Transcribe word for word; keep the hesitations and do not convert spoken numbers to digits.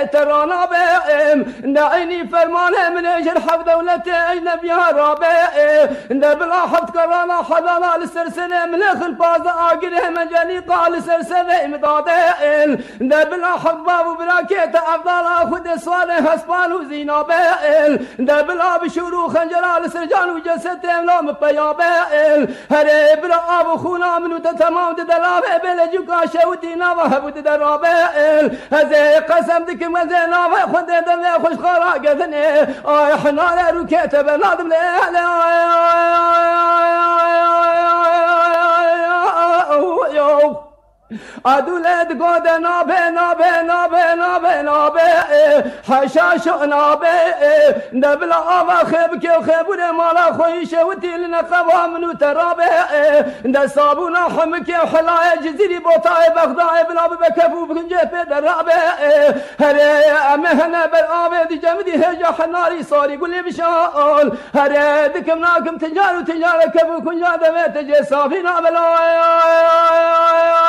ترانا بائم عيني فرمانه من اجر حف دولتي اجنبي رابع بلا حفظ كرانا حلانا لسرسنه من اخر باز اقره مجاني قال سرسنه مدادين بلا حفظ بابو براكيت افضل خد صالح اسبان وزينا بائل بلا بشورو خنجر لسرجان وجسد نام بيا بائل هري بلا ابو خونا من تمام دلابه بلجوكا شودينا وهبود درابائل هذا قسم دك مزنا خد دم خوش خرا قدني اي حنا ركيت بنادم لا أدولد قد نابه نابه نابه نابه نابه حشاش نابه دبل آوا خبك وخبر مالا خويش وتيلنا قوام نترابه دا صابونا حمك وحلايا جزيري بوطاي بغداي بلا بكفو بكنجه بدرابه هري أمهنا بالآبه دي جمدي هجا حناري صاري قولي بشال هري دكم ناكم تجار وتجار كفو كنجا دمت جي صافينا بلا